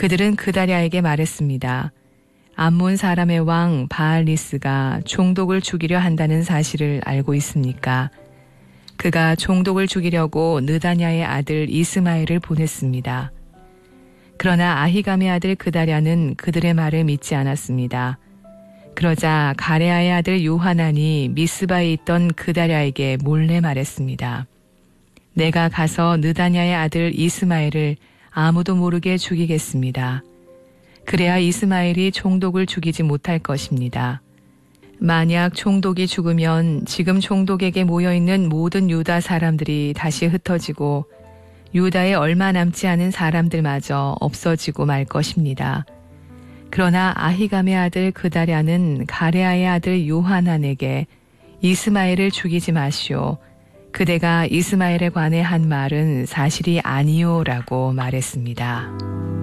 그들은 그다랴에게 말했습니다. 암몬 사람의 왕 바알리스가 총독을 죽이려 한다는 사실을 알고 있습니까? 그가 총독을 죽이려고 느다냐의 아들 이스마엘을 보냈습니다. 그러나 아히감의 아들 그다랴는 그들의 말을 믿지 않았습니다. 그러자 가레아의 아들 요하난이 미스바에 있던 그다랴에게 몰래 말했습니다. 내가 가서 느다냐의 아들 이스마엘을 아무도 모르게 죽이겠습니다. 그래야 이스마엘이 총독을 죽이지 못할 것입니다. 만약 총독이 죽으면 지금 총독에게 모여있는 모든 유다 사람들이 다시 흩어지고 유다에 얼마 남지 않은 사람들마저 없어지고 말 것입니다. 그러나 아히감의 아들 그다랴는 가레아의 아들 요하난에게 이스마엘을 죽이지 마시오. 그대가 이스마엘에 관해 한 말은 사실이 아니오라고 말했습니다.